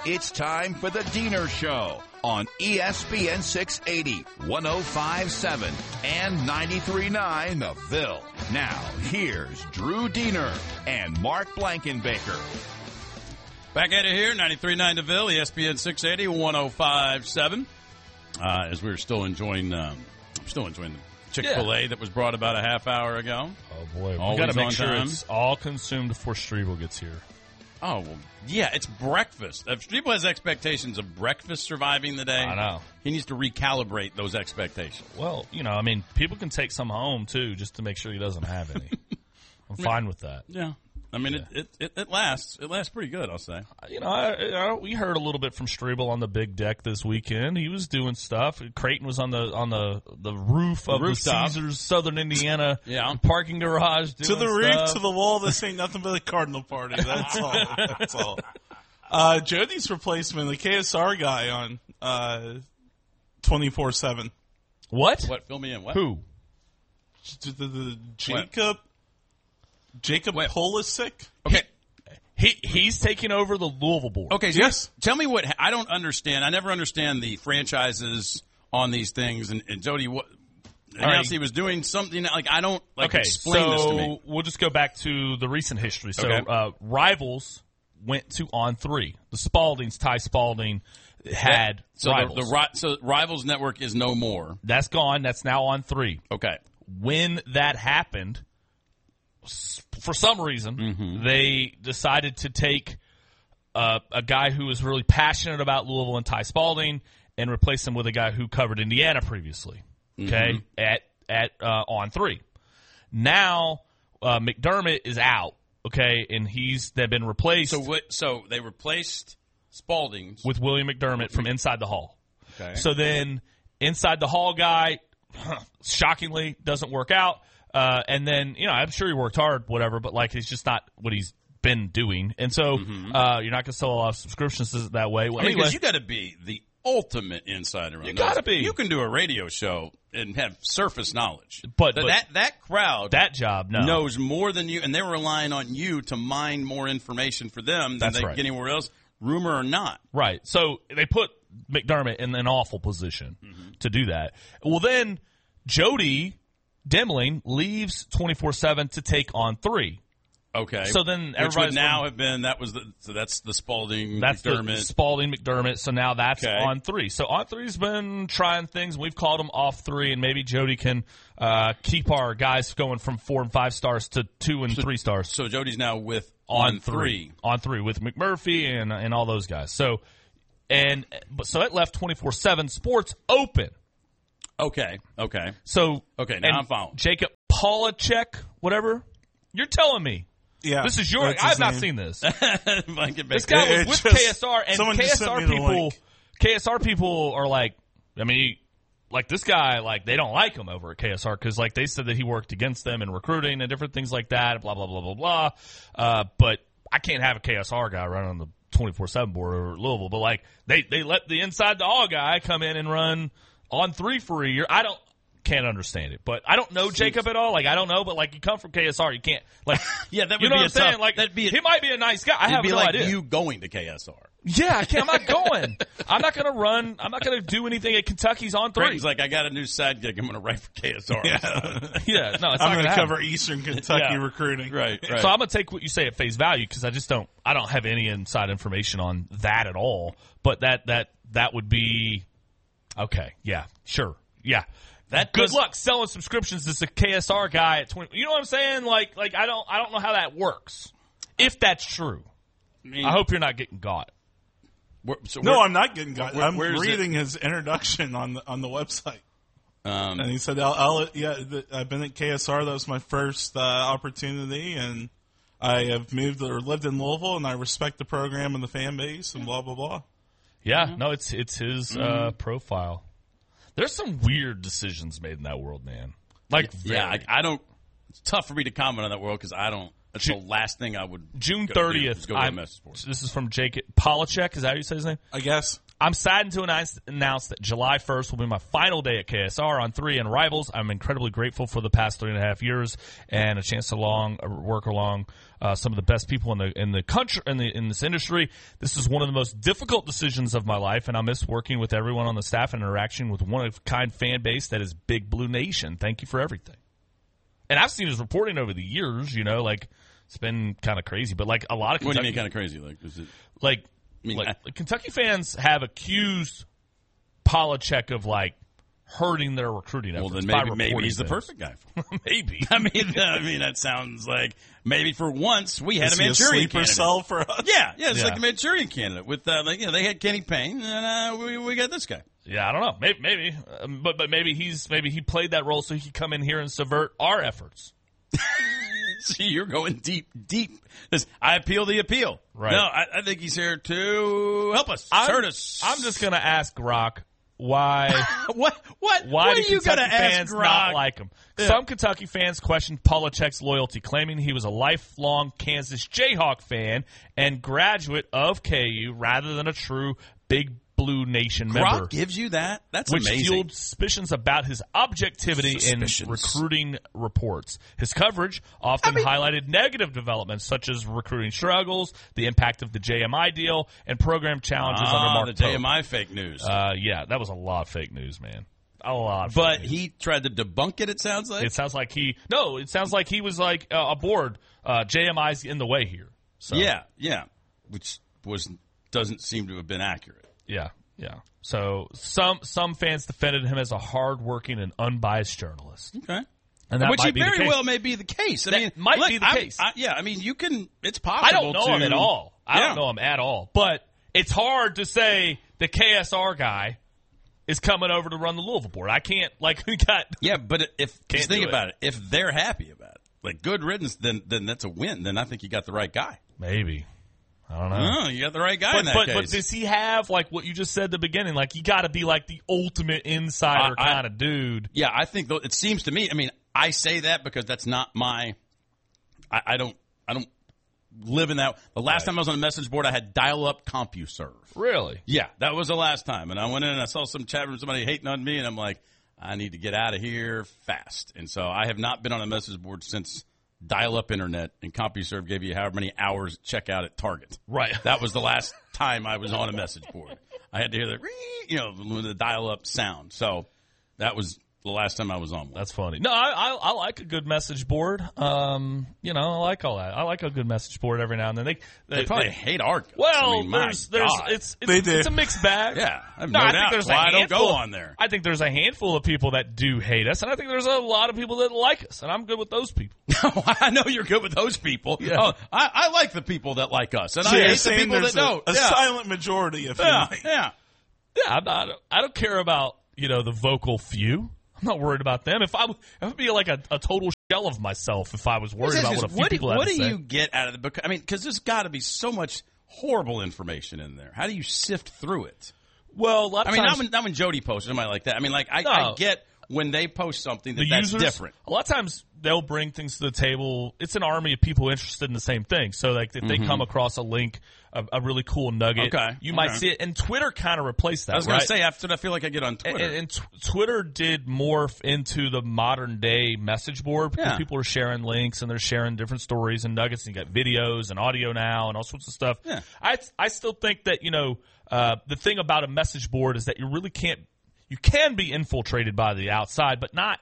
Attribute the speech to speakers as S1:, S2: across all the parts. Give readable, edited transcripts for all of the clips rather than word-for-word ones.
S1: It's time for the Diener Show on ESPN 680, 105.7, and 93.9 The Ville. Now, here's Drew Diener and Mark Blankenbaker.
S2: Back at it here, 93.9 The Ville, ESPN 680, 105.7. As we're still enjoying the Chick-fil-A that was brought about a half hour ago.
S3: Oh, boy.
S2: Always
S3: We got to make
S2: on
S3: sure
S2: time.
S3: it's all consumed before Strebel gets here.
S2: Oh, well, yeah, it's breakfast. If Strebel has expectations of breakfast surviving the day,
S3: I know.
S2: he needs to recalibrate those expectations.
S3: Well, people can take some home, too, just to make sure he doesn't have any. I'm fine with that.
S2: Yeah. I mean, it lasts. It lasts pretty good, I'll say.
S3: We heard a little bit from Strebel on the big deck this weekend. He was doing stuff. Creighton was on the roof of the Caesars Southern Indiana parking garage doing
S4: to the roof,
S3: stuff.
S4: to the wall. This ain't nothing but a Cardinal party. That's all. That's all. Jody's replacement, the KSR guy on 24/7.
S3: What?
S2: Fill me in. What?
S3: Who?
S4: The Jacob Pulisic.
S2: Okay.
S3: He's taking over the Louisville board.
S2: Okay, so
S4: yes.
S2: Tell me what I don't understand. I never understand the franchises on these things. And Jody, what announced he was doing something like I don't explain this to me.
S3: We'll just go back to the recent history. So
S2: Okay.
S3: Rivals went to On3. The Spaldings, Ty Spalding, had Rivals.
S2: So Rivals Network is no more.
S3: That's gone. That's now On3.
S2: Okay.
S3: When that happened, for some reason, they decided to take a guy who was really passionate about Louisville and Ty Spalding and replace him with a guy who covered Indiana previously. Okay, at On3. Now McDermott is out. Okay, and they've been replaced.
S2: So they replaced Spalding
S3: with William McDermott from Inside the Hall.
S2: Okay.
S3: So then Inside the Hall guy, shockingly, doesn't work out. And then, I'm sure he worked hard, whatever, but it's just not what he's been doing. And so you're not going to sell a lot of subscriptions that way. Well,
S2: because you got to be the ultimate insider.
S3: You got to be.
S2: You can do a radio show and have surface knowledge,
S3: but
S2: that crowd,
S3: that job
S2: knows more than you, and they're relying on you to mine more information for them than they get anywhere else, rumor or not.
S3: Right. So they put McDermott in an awful position to do that. Well, then Jody Demling leaves 24/7 to take On3.
S2: Okay.
S3: So then
S2: which would now have been that's the Spalding McDermott.
S3: The Spalding McDermott. So now that's On3. So On3's been trying things. We've called them off 3, and maybe Jody can keep our guys going from 4 and 5 stars to 2 and 3 stars.
S2: So Jody's now with
S3: On3 with McMurphy and all those guys. So so that left 24/7 Sports open.
S2: Okay.
S3: So
S2: now I'm following.
S3: Jacob Polacek, whatever. You're telling me.
S4: Yeah.
S3: This is I've not seen this. This guy was with KSR, and KSR people are like, this guy, they don't like him over at KSR because, they said that he worked against them in recruiting and different things like that, blah, blah, blah, blah, blah. But I can't have a KSR guy run on the 24/7 board over at Louisville. But, they let the Inside the All guy come in and run On3 for a year. Can't understand it, but I don't know Jacob at all. I don't know, but you come from KSR, you can't
S2: yeah, that would
S3: you know
S2: be
S3: what I'm saying? He might be a nice guy. I have no idea.
S2: You going to KSR?
S3: Yeah, I'm not going. I'm not going to run. I'm not going to do anything at Kentucky's On3.
S2: Creighton's I got a new side gig. I'm going to write for KSR.
S3: Yeah, no, it's
S4: I'm
S3: going to
S4: cover Eastern Kentucky recruiting.
S2: Right.
S3: So I'm going to take what you say at face value because I don't have any inside information on that at all. But that would be okay. Yeah, sure. Yeah. Good luck selling subscriptions to the KSR guy at 20. You know what I'm saying? I don't know how that works. If that's true, I hope you're not getting got.
S4: I'm not getting got. I'm reading his introduction on the website, and he said, I've been at KSR. That was my first opportunity, and I have moved or lived in Louisville, and I respect the program and the fan base, and blah blah blah."
S3: Yeah, no, it's his profile. There's some weird decisions made in that world, man.
S2: I don't. It's tough for me to comment on that world because I don't. That's the last thing I would.
S3: June 30th.
S2: Go to MS Sports.
S3: This is from Jacob Polacek. Is that how you say his name?
S4: I guess.
S3: I'm saddened to announce that July 1st will be my final day at KSR on 3 and Rivals. I'm incredibly grateful for the past 3.5 years and a chance to work along some of the best people in the country in this industry. This is one of the most difficult decisions of my life, and I miss working with everyone on the staff and interaction with one of a kind fan base that is Big Blue Nation. Thank you for everything. And I've seen his reporting over the years. It's been kind of crazy, but a lot of Kentucky,
S2: what do you mean kind of crazy? Is it
S3: Kentucky fans have accused Polachek of hurting their recruiting efforts.
S2: Well, then maybe he's the perfect guy.
S3: Maybe.
S2: I mean, that sounds like maybe for once we had a Manchurian candidate.
S4: Cell for us.
S2: Yeah, it's like the Manchurian candidate with they had Kenny Payne, and we got this guy.
S3: Yeah, I don't know, maybe, but maybe he played that role so he could come in here and subvert our efforts.
S2: See, you're going deep. I appeal the appeal.
S3: Right.
S2: No, I think he's here to help us, hurt us.
S3: I'm just going to ask Rock why.
S2: What?
S3: Why do
S2: you
S3: Kentucky fans not like him? Yeah. Some Kentucky fans questioned Polachek's loyalty, claiming he was a lifelong Kansas Jayhawk fan and graduate of KU rather than a true Big Blue Nation member.
S2: Brock gives you that? That's
S3: which
S2: amazing.
S3: Fueled suspicions about his objectivity in recruiting reports. His coverage often highlighted negative developments such as recruiting struggles, the impact of the JMI deal, and program challenges under Mark
S2: the JMI fake news.
S3: Yeah, that was a lot of fake news, man. A lot.
S2: But he tried to debunk it, it sounds like?
S3: It sounds like he was aboard. JMI's in the way here. So.
S2: Yeah. Which doesn't seem to have been accurate.
S3: Yeah. So some fans defended him as a hard-working and unbiased journalist.
S2: Okay.
S3: And that
S2: which
S3: might be
S2: very
S3: the case.
S2: well may be the case.
S3: Might be the case.
S2: You can. It's possible.
S3: I don't know him at all. I don't know him at all. But it's hard to say the KSR guy is coming over to run the Louisville board. I can't. We got.
S2: Yeah, but think about it. If they're happy about it, good riddance, then that's a win. Then I think you got the right guy.
S3: Maybe. I don't know.
S2: No, you got the right guy in that case.
S3: But does he have, what you just said at the beginning, you got to be, the ultimate insider kind of dude?
S2: Yeah, I think, it seems to me, I say that because that's not my – I don't live in that. The last time I was on a message board, I had dial-up CompuServe.
S3: Really?
S2: Yeah, that was the last time. And I went in and I saw some chat room, somebody hating on me, and I'm like, I need to get out of here fast. And so I have not been on a message board since – dial-up internet, and CompuServe gave you however many hours checkout at Target.
S3: Right.
S2: That was the last time I was on a message board. I had to hear the dial-up sound. So that was the last time I was on one.
S3: That's funny. No, I like a good message board. I like all that. I like a good message board every now and then.
S2: They probably hate our guts.
S3: Well, it's a mixed bag.
S2: Yeah, I have no doubt. Think there's I don't go on there.
S3: I think there's a handful of people that do hate us, and I think there's a lot of people that like us, and I'm good with those people.
S2: I know you're good with those people.
S3: Yeah.
S2: Oh, I like the people that like us, and I hate the people that don't.
S4: A silent majority, if you might.
S2: Yeah.
S3: I don't care about the vocal few. I'm not worried about them. If I would be like a total shell of myself if I was worried about what a few people had to say.
S2: What do you get out of the book? Because there's got to be so much horrible information in there. How do you sift through it?
S3: Well, a lot of times,
S2: not when Jody posts something like that. I get when they post something that's different.
S3: A lot of times they'll bring things to the table. It's an army of people interested in the same thing. So if they come across a link, a really cool nugget, you might see it. And Twitter kind of replaced that.
S2: I was going to say, after I feel like I get on Twitter.
S3: And Twitter did morph into the modern day message board because people are sharing links and they're sharing different stories and nuggets. And you got videos and audio now and all sorts of stuff. Yeah. I still think that, the thing about a message board is that you really can't. You can be infiltrated by the outside, but not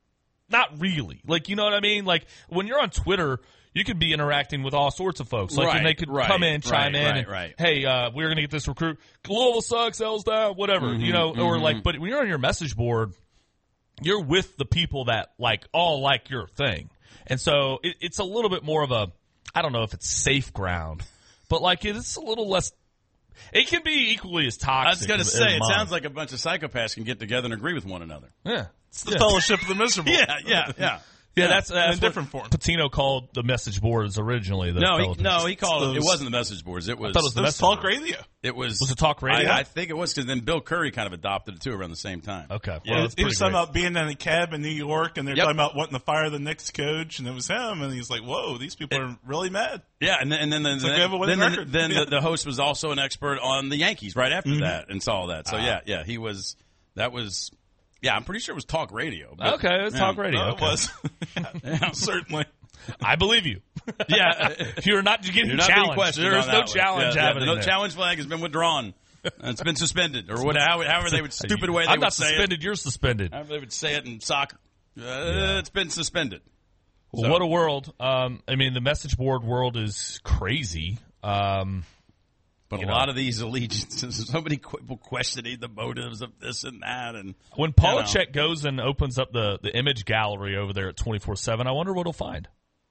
S3: really. You know what I mean? When you're on Twitter, you could be interacting with all sorts of folks. And they could come in, chime in, and hey, we're going to get this recruit. Louisville sucks, L's down, whatever. But when you're on your message board, you're with the people that all like your thing. And so it's a little bit more of a, I don't know if it's safe ground, but it's a little less. It can be equally as toxic.
S2: I was going to say, it sounds like a bunch of psychopaths can get together and agree with one another.
S3: Yeah.
S4: It's the fellowship of the miserable.
S2: Yeah.
S3: Yeah, that's
S4: in a different form.
S3: Patino called the message boards originally.
S2: He called it wasn't the message boards. It was.
S3: I thought it was the message
S4: talk
S3: board.
S4: radio.
S2: It was.
S3: Was it talk radio?
S2: I think it was because then Bill Curry kind of adopted it too around the same time.
S3: Okay,
S2: yeah,
S4: he was talking about being in a cab in New York, and they're talking about wanting to fire the Knicks coach, and it was him, and he's like, "Whoa, these people are really mad."
S2: Yeah, and then the host was also an expert on the Yankees right after that, and saw that. So yeah, he was. That was. Yeah, I'm pretty sure it was talk radio. But,
S3: okay, it's talk radio.
S4: It was. Certainly.
S3: I believe you. Yeah, you're not getting challenged. There's no challenge happening.
S2: No challenge flag has been withdrawn. It's been suspended, or however they would stupid way they
S3: I'm
S2: would
S3: not
S2: say
S3: suspended.
S2: it.
S3: You're suspended.
S2: However they would say it in soccer. It's been suspended.
S3: Well, what a world! I mean, the message board world is crazy.
S2: But a lot of these allegiances, so many people questioning the motives of this and that. And
S3: when Polachek goes and opens up the image gallery over there at 24/7, I wonder what he'll find.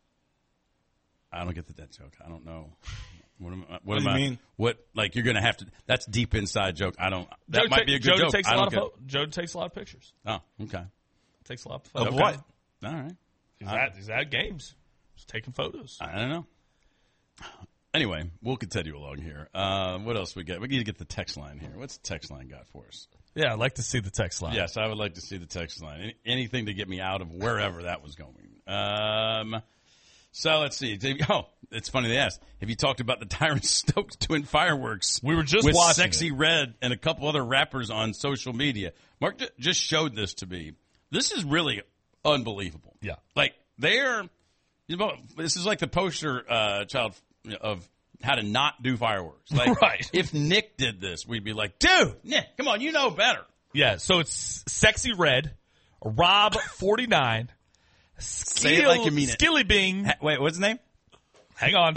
S2: I don't get that joke. I don't know.
S4: What do you mean?
S2: What, like, you're going to have to, that's deep inside joke. That might be a good joke.
S3: Joe takes a lot of pictures.
S2: Oh, okay.
S3: Takes a lot of
S4: photos. Of what?
S2: All right.
S3: He's at games. He's taking photos.
S2: I don't know. Anyway, we'll continue along here. What else we get? We need to get the text line here. What's the text line got for us?
S3: Yeah, I'd like to see the text line.
S2: Yes, I would like to see the text line. Anything to get me out of wherever that was going. So let's see. Oh, it's funny they asked. Have you talked about the Tyron Stokes doing fireworks?
S3: We were just
S2: with
S3: watching
S2: Sexy Red and a couple other rappers on social media. Mark just showed this to me. This is really unbelievable.
S3: Yeah.
S2: Like, this is like the poster child of how to not do fireworks. Like,
S3: right.
S2: If Nick did this, we'd be like, dude, Nick, come on, you know better.
S3: Yeah, so it's Sexy Red, Rob 49,
S2: Say it like you mean it.
S3: Skilly Bing.
S2: Wait, what's his name?
S3: Hang on.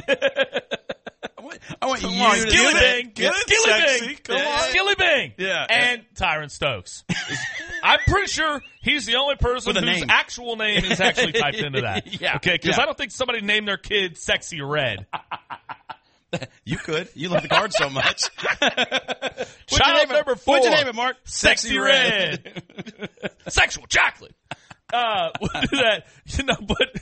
S2: I want
S3: Come
S2: you
S3: on,
S2: to
S3: Skilly Bing.
S2: Skilly
S3: Bing. Come on. Skilly Bing.
S2: Yeah.
S3: And Tyron Stokes. I'm pretty sure he's the only person whose actual name is actually typed into that.
S2: Yeah.
S3: Okay, because I don't think somebody named their kid Sexy Red.
S2: You could. You love the card so much.
S3: Child number 4.
S2: What'd you name it, Mark?
S3: Sexy Red. Sexual chocolate. We'll do that. But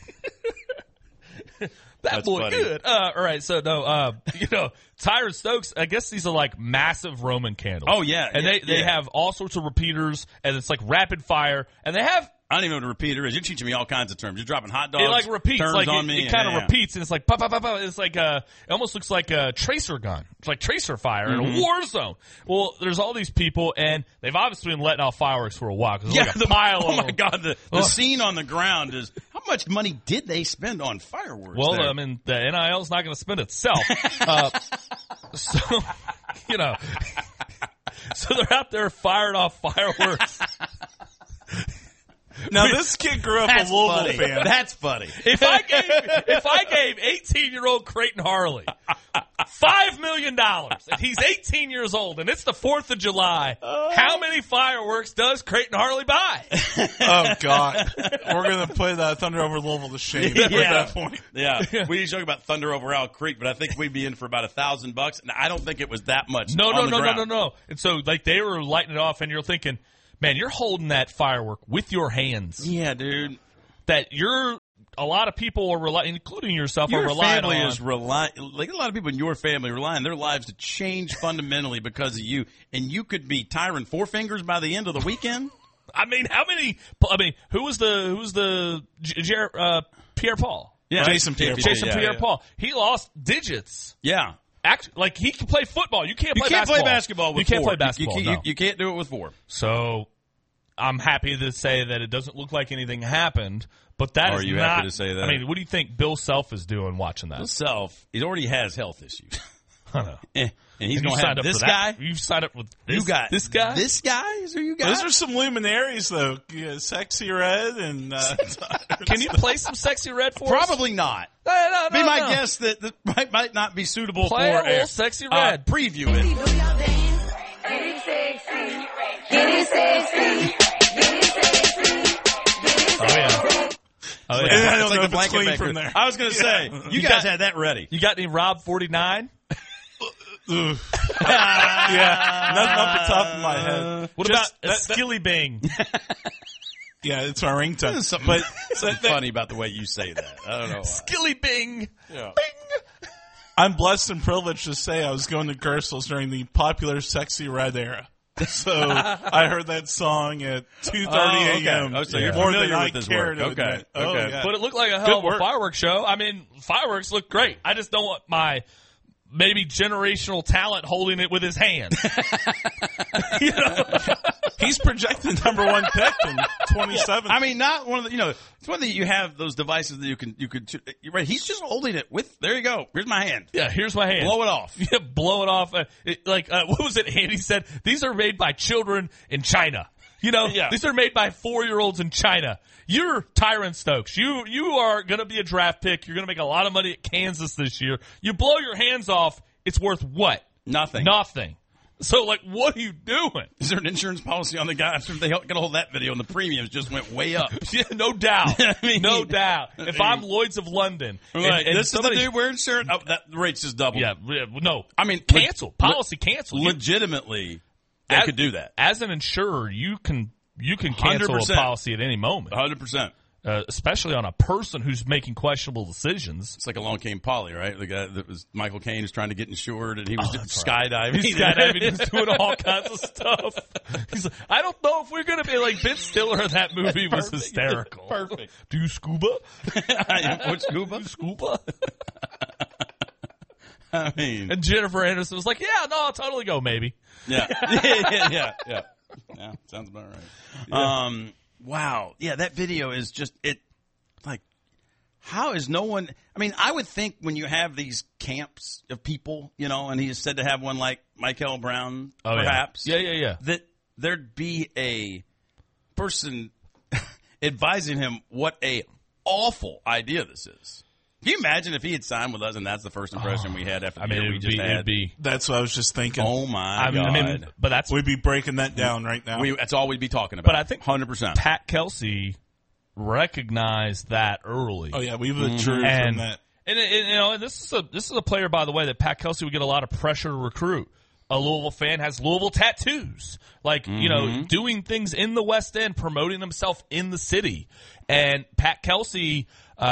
S3: that boy funny. Good. All right, so Tyron Stokes, I guess these are like massive Roman candles.
S2: Oh, yeah.
S3: And they have all sorts of repeaters, and it's like rapid fire, and they have...
S2: I don't even know what a repeater is. You're teaching me all kinds of terms. You're dropping hot dogs.
S3: It like repeats,
S2: terms
S3: like
S2: on me.
S3: It kind of repeats, and it's like pop, pop, pop, pop. It's like it almost looks like a tracer gun. It's like tracer fire in a war zone. Well, there's all these people, and they've obviously been letting off fireworks for a while because like a pile.
S2: Oh my God, the scene on the ground is how much money did they spend on fireworks?
S3: Well,
S2: there?
S3: I mean, the NIL's not going to spend itself, so so they're out there firing off fireworks.
S4: Now this kid grew up a Louisville fan.
S2: That's funny.
S3: If I gave 18-year-old Creighton Harley $5 million and he's 18 years old and it's the 4th of July, how many fireworks does Creighton Harley buy?
S4: Oh God, we're gonna play that Thunder over Louisville to shame at that point.
S2: Yeah, we used to talk about Thunder over Owl Creek, but I think we'd be in for about $1,000, and I don't think it was that much.
S3: No. And so like they were lighting it off, and you're thinking, man, you're holding that firework with your hands.
S2: Yeah, dude.
S3: That a lot of people are relying, including yourself, are relying on.
S2: Your family is like a lot of people in your family rely on their lives to change fundamentally because of you, and you could be Tyron Four Fingers by the end of the weekend.
S3: I mean, who was the Pierre Paul?
S2: Yeah,
S3: right?
S2: Jason Pierre
S3: Paul. He lost digits.
S2: Yeah.
S3: Actually, like he can play football. You can't play
S2: basketball with 4.
S3: You can't play basketball.
S2: You can't do it with 4.
S3: So I'm happy to say that it doesn't look like anything happened, but that is not. Are you happy to say that? I mean, what do you think Bill Self is doing watching that?
S2: Bill Self, he already has health issues.
S3: I know.
S2: And he's going to have this guy?
S3: You signed up with this,
S2: you got
S3: this guy?
S2: This guy is who you got?
S4: Those are some luminaries, though. Sexy Red and...
S3: Can you play some Sexy Red for us?
S2: Probably not.
S3: No.
S2: Be my guess that might not be suitable
S3: play
S2: for
S3: a Sexy Red.
S2: Preview it.
S3: Oh, yeah.
S4: And I don't
S2: like
S4: know
S2: the
S4: if it's clean
S2: maker.
S4: from there.
S2: I was going to say, you guys had that ready.
S3: You got any Rob 49?
S4: Yeah, not off the top of my head.
S3: What about Skilly Bing?
S4: Yeah, it's my ringtone.
S2: There's something funny about the way you say that. I don't know why.
S3: Skilly bing.
S2: Yeah.
S3: Bing.
S4: I'm blessed and privileged to say I was going to Gerstle's during the popular Sexy Red era. So I heard that song at 2:30 a.m.
S2: Oh, so you're
S4: more
S2: familiar
S4: than
S2: with
S4: I
S2: this
S4: care
S2: work.
S4: to
S2: Okay.
S4: admit. Oh,
S2: Okay.
S4: yeah.
S3: But it looked like a hell of a fireworks show. I mean, fireworks look great. I just don't want my maybe generational talent holding it with his hand. You know?
S4: He's projected #1 pick in 27.
S2: I mean, not one of the, it's one that you have those devices that you could, right. He's just holding it with, there you go. Here's my hand.
S3: Yeah, here's my hand.
S2: Blow it off.
S3: Yeah, blow it off. What was it Andy said? These are made by children in China. These are made by 4-year-olds in China. You're Tyron Stokes. You are going to be a draft pick. You're going to make a lot of money at Kansas this year. You blow your hands off, it's worth what?
S2: Nothing.
S3: So, what are you doing?
S2: Is there an insurance policy on the guy after they got a hold of that video and the premiums just went way up?
S3: Yeah, no doubt. No doubt. If I'm Lloyd's of London.
S2: And this is the dude wearing shirt? Oh, that rate's just doubled.
S3: Yeah, no.
S2: I mean,
S3: cancel. Policy cancel.
S2: Legitimately, they could do that.
S3: As an insurer, you can cancel
S2: 100%.
S3: a policy at any moment.
S2: 100%.
S3: Especially on a person who's making questionable decisions.
S2: It's like Along Came Polly, right? The guy that was Michael Caine was trying to get insured, and he was skydiving.
S3: He's skydiving. He was doing all kinds of stuff. He's like, I don't know if we're going to be like Ben Stiller. That movie was hysterical.
S2: Perfect.
S3: Do you scuba?
S2: What scuba?
S3: Scuba.
S2: I mean,
S3: and Jennifer Aniston was like, "Yeah, no, I'll totally go, maybe."
S2: Yeah. Yeah. Sounds about right. Yeah. Wow. Yeah, that video is just how is no one? I mean, I would think when you have these camps of people, and he is said to have one like Michael Brown, perhaps.
S3: Yeah.
S2: That there'd be a person advising him what a awful idea this is. Can you imagine if he had signed with us and that's the first impression we had after the year we just had?
S4: That's what I was just thinking.
S2: Oh, my God.
S3: But
S4: we'd be breaking that down right now.
S2: That's all we'd be talking about.
S3: But I think
S2: 100%.
S3: Pat Kelsey recognized that early.
S4: Oh, yeah, we withdrew from that.
S3: And this is a player, by the way, that Pat Kelsey would get a lot of pressure to recruit. A Louisville fan has Louisville tattoos, doing things in the West End, promoting himself in the city. And Pat Kelsey,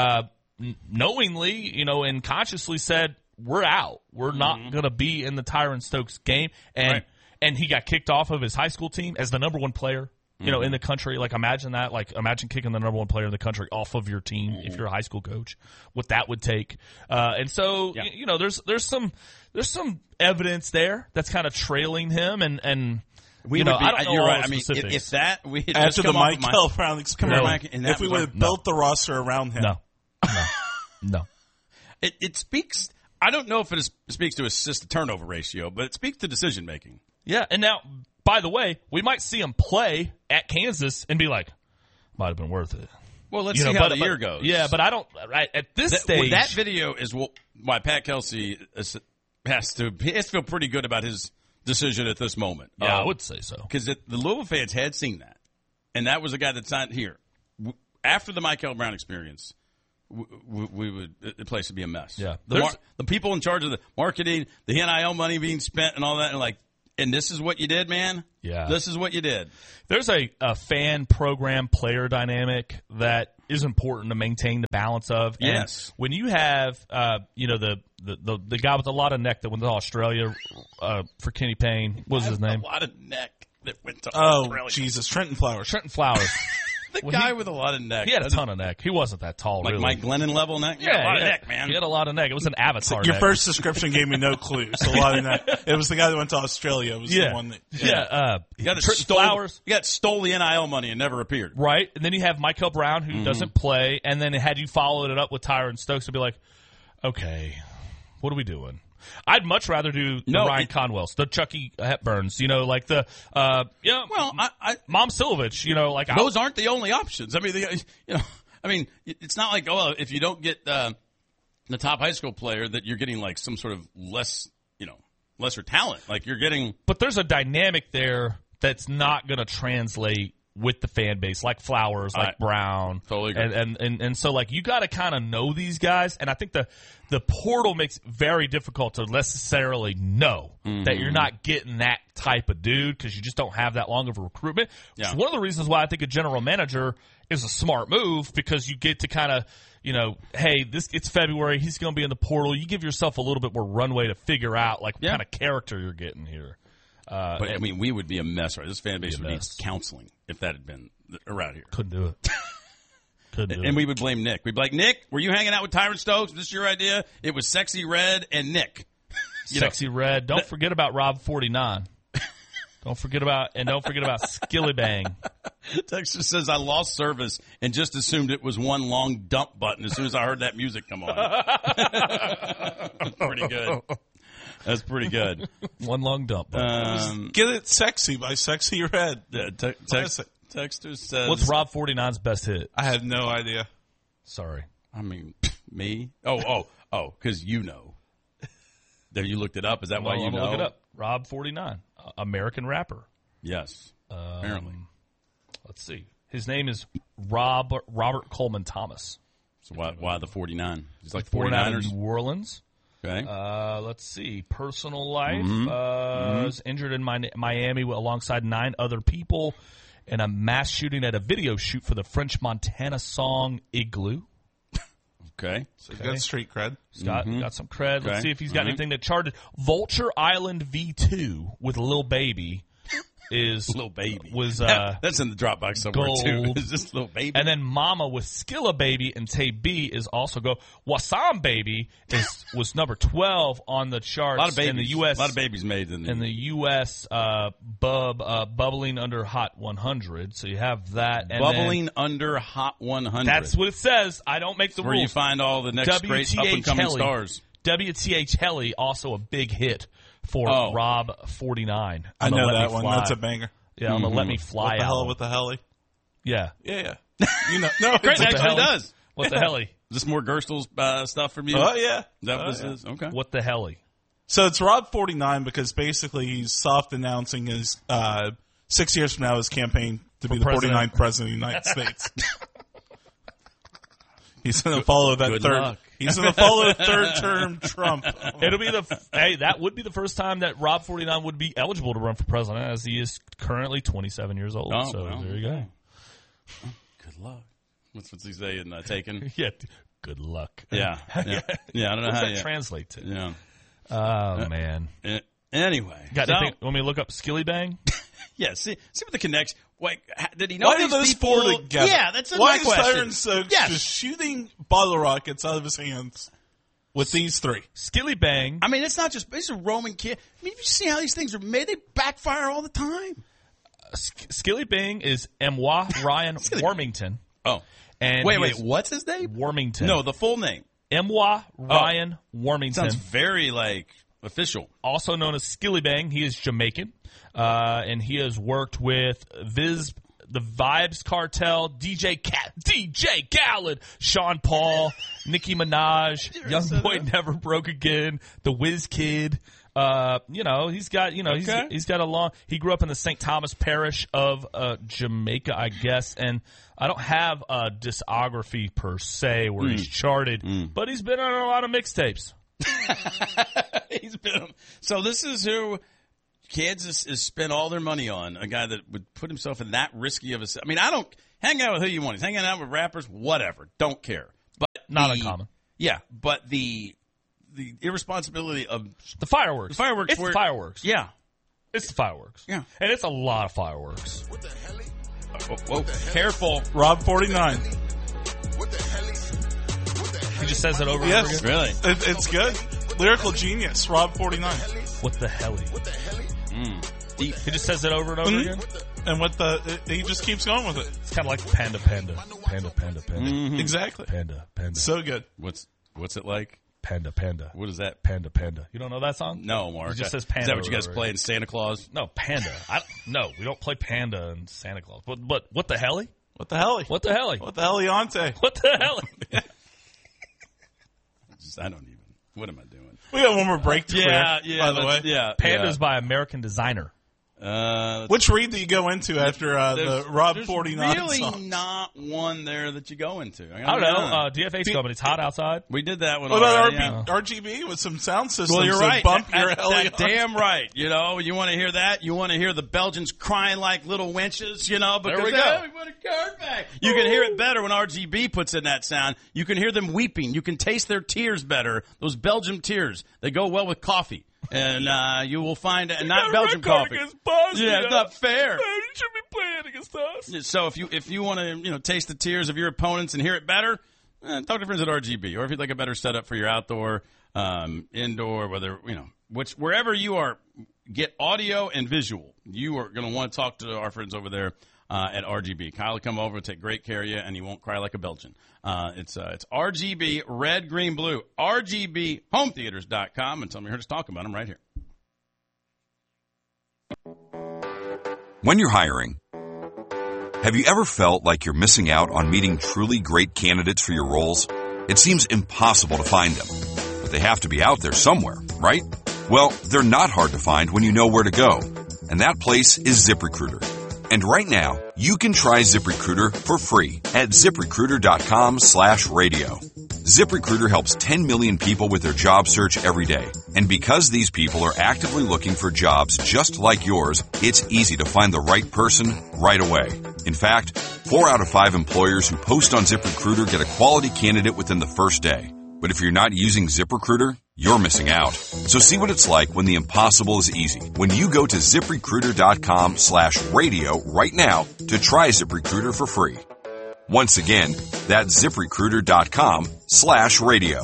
S3: knowingly, and consciously said, we're out. We're not going to be in the Tyron Stokes game. And he got kicked off of his high school team as the #1 player, in the country. Imagine that. Imagine kicking the #1 player in the country off of your team if you're a high school coach, what that would take. And so, there's some evidence there that's kind of trailing him. And I don't know.
S2: You're right.
S3: I mean,
S2: if that we had
S4: after
S2: just
S4: the Michael Brown experience, if we would have built the roster around him,
S3: no.
S2: It speaks. I don't know if it speaks to assist to turnover ratio, but it speaks to decision making.
S3: Yeah, and now, by the way, we might see him play at Kansas and be like, might have been worth it.
S2: Well, let's see how the year goes.
S3: Yeah, but I don't. At this stage,
S2: that video is why Pat Kelsey has to feel pretty good about his decision at this moment.
S3: Yeah, I would say so.
S2: Because the Louisville fans had seen that. And that was a guy that signed here. After the Michael Brown experience, the place would be a mess.
S3: Yeah.
S2: The people in charge of the marketing, the NIL money being spent and all that, and this is what you did, man?
S3: Yeah.
S2: This is what you did.
S3: There's a fan program player dynamic that is important to maintain the balance of.
S2: Yes.
S3: And when you have, the guy with a lot of neck that went to Australia for Kenny Payne, what was his name?
S2: A lot of neck that went to Australia.
S4: Oh, Jesus. Trenton Flowers.
S2: The guy with a lot of neck.
S3: He had a ton of neck. He wasn't that tall,
S2: like
S3: really.
S2: Mike Glennon level neck?
S3: Yeah,
S2: a lot of neck, man.
S3: He had a lot of neck. It was an avatar
S4: Your
S3: neck.
S4: first description gave me no clue. So a lot of neck. It was the guy that went to Australia. It was the one that...
S2: You got stole the NIL money and never appeared.
S3: Right. And then you have Michael Brown, who doesn't play. And then had you followed it up with Tyron Stokes, to be like, okay, what are we doing? I'd much rather do the Ryan Conwells, the Chucky Hepburns, Mom Silovich,
S2: those aren't the only options. I mean, it's not like, if you don't get the top high school player that you're getting some sort of lesser talent. You're getting.
S3: But there's a dynamic there that's not going to translate with the fan base, like Flowers, like Brown.
S2: Totally agree.
S3: And so, like, you got to kind of know these guys. And I think the portal makes it very difficult to necessarily know that you're not getting that type of dude because you just don't have that long of a recruitment.
S2: Yeah.
S3: It's one of the reasons why I think a general manager is a smart move because you get to kind of, hey, it's February. He's going to be in the portal. You give yourself a little bit more runway to figure out, like, what kind of character you're getting here.
S2: But, I mean, we would be a mess, right? This fan base would need counseling if that had been around here.
S3: Couldn't do it.
S2: And we would blame Nick. We'd be like, Nick, were you hanging out with Tyron Stokes? Was this your idea? It was Sexy Red and Nick.
S3: Sexy Red. Don't forget about Rob 49. Don't forget about Skilly Bang.
S2: Texas says, I lost service and just assumed it was one long dump button as soon as I heard that music come on. Pretty good. That's pretty good.
S3: One long dump button.
S4: Get It Sexy by Sexy Red.
S2: Texter says,
S3: what's Rob 49's best hit?
S4: I have no idea.
S3: Sorry.
S2: I mean, me? Oh, because you know. Have you looked it up? Is that why you know?
S3: Look it up. Rob 49, American rapper.
S2: Yes, apparently.
S3: Let's see. His name is Robert Coleman Thomas.
S2: So why the 49? He's like
S3: 49
S2: 49ers?
S3: in New Orleans.
S2: Okay.
S3: Let's see. Personal life. Was injured in Miami alongside 9 other people in a mass shooting at a video shoot for the French Montana song Igloo.
S2: Okay.
S4: So he's got street cred.
S3: He's got some cred. Let's see if he's got anything that charted. Vulture Island V2 with Lil Baby is
S2: Lil Baby.
S3: Was
S2: that's in the Dropbox somewhere
S3: gold.
S2: too. Is this Lil Baby?
S3: And then Mama with Skilla Baby and Tay B is also go. Wasam Baby was number 12 on the charts.
S2: A lot of babies.
S3: In the U.S.
S2: A lot of babies made in
S3: the U.S. Bubbling under Hot 100. So you have that. And
S2: Bubbling under Hot 100.
S3: That's what it says. I don't make the
S2: rules. Where you find all the next great up and coming stars.
S3: WTH Helly, also a big hit for Rob 49.
S4: I know that one. That's a banger.
S3: Yeah, on the Let Me Fly album.
S4: What the hell?
S3: Yeah.
S4: Yeah. You know, no,
S2: Great, actually does.
S3: What the helly?
S2: Is this more Gerstl's stuff from you?
S4: Oh, yeah.
S2: That was his? Okay.
S3: What the helly?
S4: So it's Rob 49 because basically he's soft announcing his 6 years from now his campaign to be the 49th president of the United States. He's going to follow that
S2: Good
S4: third.
S2: Luck.
S4: He's going to follow third-term Trump.
S3: It'll be that would be the first time that Rob 49 would be eligible to run for president, as he is currently 27 years old.
S2: Oh,
S3: so
S2: well,
S3: there you go.
S2: Good luck. What's he say in Taken?
S3: Yeah. Good luck.
S2: Yeah. I don't know how
S3: that translate to.
S2: Yeah.
S3: Oh man.
S2: Anyway,
S3: got anything? Want me to look up Skilly Bang?
S2: Yeah. See what the connection. Wait, did he know
S4: why are those
S2: people?
S4: Four together?
S2: Yeah, that's
S4: why
S2: my question.
S4: Why is Tyron Stokes just shooting bottle rockets out of his hands with these three?
S3: Skilly Bang.
S2: I mean, it's not just. It's a Roman kid. I mean, you see how these things are made? They backfire all the time.
S3: Skilly Bang is M.Y. Ryan Warmington.
S2: Oh,
S3: and
S2: wait, what's his name?
S3: Warmington.
S2: No, the full name.
S3: M.Y. Ryan Warmington.
S2: Sounds very official.
S3: Also known as Skilly Bang. He is Jamaican. And he has worked with the Vibes Cartel, DJ Khaled, Sean Paul, Nicki Minaj, Young Boy Never Broke Again, The Wiz Kid. He's got a long. He grew up in the St. Thomas parish of Jamaica, I guess, and I don't have a discography per se where he's charted, but he's been on a lot of mixtapes.
S2: So this is who Kansas has spent all their money on, a guy that would put himself in that risky of a. I mean, I don't hang out with who you want. He's hanging out with rappers, whatever. Don't care. But
S3: not uncommon.
S2: Yeah, but the irresponsibility of
S3: the fireworks.
S2: The fireworks.
S3: It's the fireworks.
S2: Yeah,
S3: it's the fireworks.
S2: Yeah,
S3: and it's a lot of fireworks.
S2: Whoa, careful,
S4: Rob 49.
S3: He just says it over and over again.
S2: Really?
S4: It's good. Lyrical genius, Rob 49.
S3: What the helly? He just says it over and over again.
S4: And he just keeps going with it.
S3: It's kind of like panda.
S2: Mm-hmm.
S4: Exactly.
S3: Panda.
S4: So good.
S2: What's it like?
S3: Panda.
S2: What is that?
S3: Panda. You don't know that song?
S2: No, Mark.
S3: It just says panda.
S2: Is that what you guys play in Santa Claus?
S3: No, panda. No, we don't play panda in Santa Claus. But what the helly?
S4: What the helly?
S3: What the helly?
S4: What the helliante?
S3: What the helly?
S2: I don't even. What am I doing?
S4: We got one more break to clear, by the way.
S2: Yeah.
S3: Panda's by American Designer.
S4: Which read do you go into after the Rob 49
S2: really
S4: songs?
S2: Not one there that you go into.
S3: I don't know. DFA's going, but it's hot outside.
S2: We did that one.
S4: What about RGB with some sound systems?
S2: Well, you're right.
S4: Bump your heli.
S2: Damn right. You know, you want to hear that? You want to hear the Belgians crying like little wenches, you know, because
S3: there we
S2: go. We want a card back. You can hear it better when RGB puts in that sound. You can hear them weeping. You can taste their tears better. Those Belgian tears. They go well with coffee. And you will find not Belgian coffee.
S3: Yeah,
S2: it's not fair.
S3: You should be playing against us.
S2: So if you want to taste the tears of your opponents and hear it better, talk to friends at RGB. Or if you'd like a better setup for your outdoor, indoor, wherever you are, get audio and visual. You are going to want to talk to our friends over there at RGB. Kyle will come over and take great care of you, and he won't cry like a Belgian. It's RGB, red, green, blue, RGBHomeTheaters.com, and tell me you heard us talk about them right here.
S5: When you're hiring, have you ever felt like you're missing out on meeting truly great candidates for your roles? It seems impossible to find them, but they have to be out there somewhere, right? Well, they're not hard to find when you know where to go, and that place is ZipRecruiter. And right now, you can try ZipRecruiter for free at ZipRecruiter.com/radio. ZipRecruiter helps 10 million people with their job search every day. And because these people are actively looking for jobs just like yours, it's easy to find the right person right away. In fact, 4 out of 5 employers who post on ZipRecruiter get a quality candidate within the first day. But if you're not using ZipRecruiter, you're missing out. So see what it's like when the impossible is easy. When you go to ZipRecruiter.com/radio right now to try ZipRecruiter for free. Once again, that's ZipRecruiter.com/radio.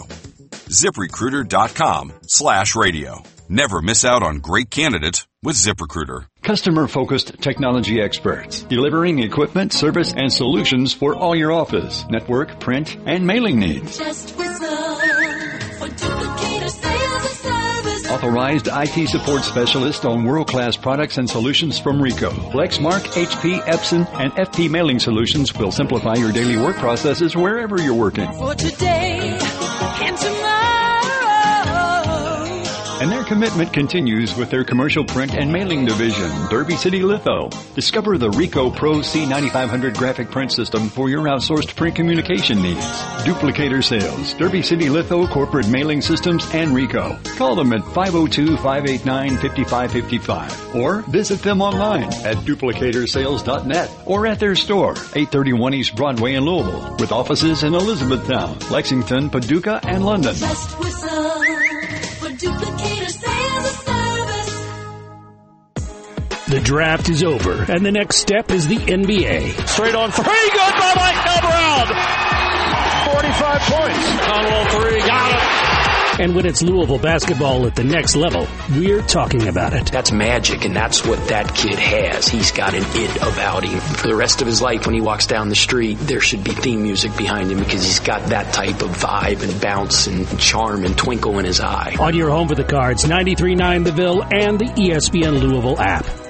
S5: ZipRecruiter.com/radio. Never miss out on great candidates with ZipRecruiter.
S6: Customer-focused technology experts, delivering equipment, service, and solutions for all your office, network, print, and mailing needs.
S7: Just whistle for Duplicator Sales and Service.
S6: Authorized IT support specialist on world-class products and solutions from Ricoh. Lexmark, HP, Epson, and FP Mailing Solutions will simplify your daily work processes wherever you're working.
S7: For today and tomorrow.
S6: And their commitment continues with their commercial print and mailing division, Derby City Litho. Discover the Ricoh Pro C9500 graphic print system for your outsourced print communication needs. Duplicator Sales, Derby City Litho Corporate Mailing Systems, and Ricoh. Call them at 502-589-5555 or visit them online at duplicatorsales.net or at their store, 831 East Broadway in Louisville, with offices in Elizabethtown, Lexington, Paducah, and London.
S7: Just whistle for Duplicator Sales and Service.
S8: The draft is over, and the next step is the NBA.
S9: Straight on three, good by Mike Brown. 45 points. Conwell 3, got it.
S8: And when it's Louisville basketball at the next level, we're talking about it.
S10: That's magic, and that's what that kid has. He's got an it about him. For the rest of his life, when he walks down the street, there should be theme music behind him because he's got that type of vibe and bounce and charm and twinkle in his eye.
S8: On your home for the Cards, 93.9 The Ville, and the ESPN Louisville app.